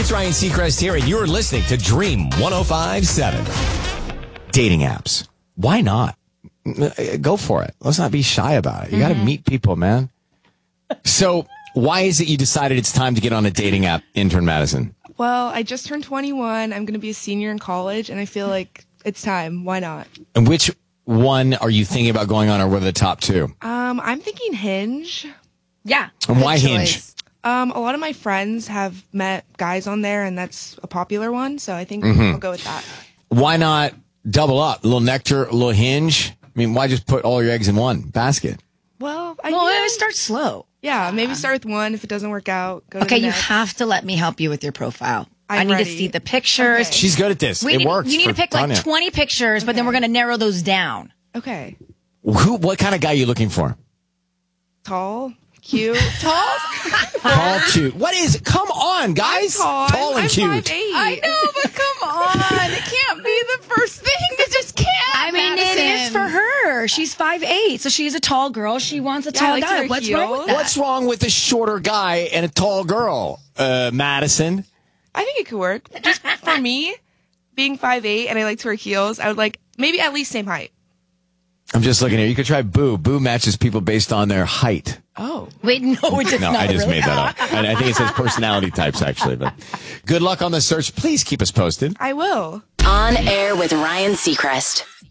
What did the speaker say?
it's Ryan Seacrest here, and you're listening to Dream 105.7. Dating apps. Why not? Go for it. Let's not be shy about it. You got to meet people, man. So why is it you decided it's time to get on a dating app, intern Madison? Well, I just turned 21. I'm going to be a senior in college, and I feel like it's time. Why not? And which one are you thinking about going on, or what are the top two? I'm thinking Hinge. Yeah. And why Hinge? A lot of my friends have met guys on there, and that's a popular one, so I think I'll go with that. Why not double up? A little Nectar, a little Hinge? I mean, why just put all your eggs in one basket? Well, It starts slow. Yeah, maybe start with one. If it doesn't work out, go to Okay, the you next. have to let me help you with your profile. I need ready. to see the pictures. Okay. She's good at this. It works. You need to pick Tanya. like 20 pictures, but then we're going to narrow those down. Okay. What kind of guy are you looking for? Tall, cute. Tall, cute. What is it? Come on, guys. Tall and I'm cute. 5'8". I know, but come on. It can't be the first thing. It just can't. I mean, Madison. it is for her. She's 5'8", so she's a tall girl. She wants a Yeah, tall I like to guy. wear What's wrong with heels. that? What's wrong with a shorter guy and a tall girl, Madison? I think it could work. Just for me, being 5'8", and I like to wear heels, I would like maybe at least same height. I'm just looking here. You could try Boo. Boo matches people based on their height. Oh. Wait, no, it does No, not I just really. made that up. And I think it says personality types, actually. But good luck on the search. Please keep us posted. I will. On air with Ryan Seacrest.